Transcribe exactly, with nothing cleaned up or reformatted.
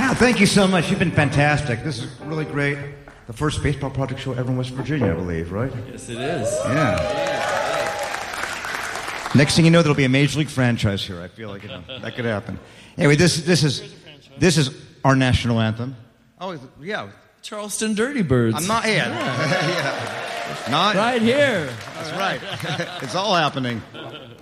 Wow, thank you so much. You've been fantastic. This is really great. The first baseball project show ever in West Virginia, I believe, right? Yes, it is. Yeah. Next thing you know, there'll be a major league franchise here. I feel like it, that could happen. Anyway, this this is this is our national anthem. Oh, yeah. Charleston Dirty Birds. I'm not yet. Yeah. yeah. Not right here. That's right. It's all happening.